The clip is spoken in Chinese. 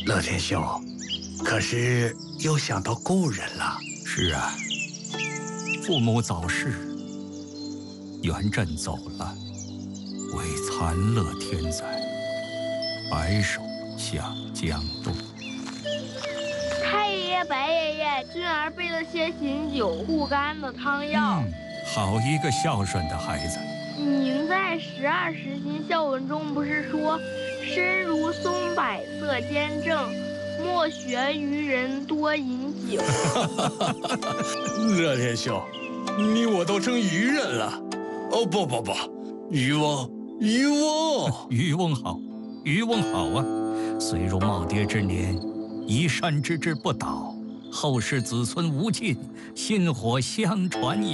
乐天兄，可是又想到故人了。 是啊，父母早逝，元稹走了，为残乐天灾，白首向江东。 太爷爷、白爷爷，俊儿备了些醒酒护肝的汤药。 好一个孝顺的孩子。 您在12时行孝文中不是说，身如松柏色坚正，莫学愚人多饮酒。 乐天兄，你我都成愚人了。哦不，渔翁， 渔翁好，渔翁好啊！虽如耄耋之年，以善之志不倒，后世子孙无尽，薪火相传也。